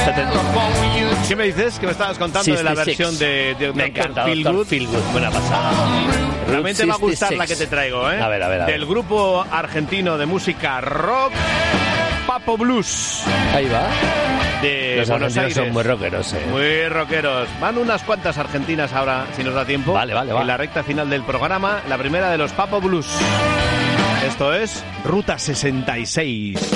¿Qué me dices? ¿Qué me estabas contando de la versión de Me encanta, Dr. Dr. Feelgood, buena pasada. Realmente va a gustar 66. la que te traigo, ¿eh? A ver. Del grupo argentino de música rock, Papo Blues. Ahí va. De Los Buenos argentinos Aires. son muy rockeros, Muy rockeros. Van unas cuantas argentinas ahora, si nos da tiempo. Vale, va. En la recta final del programa, la primera de los Papo Blues. Esto es Ruta 66.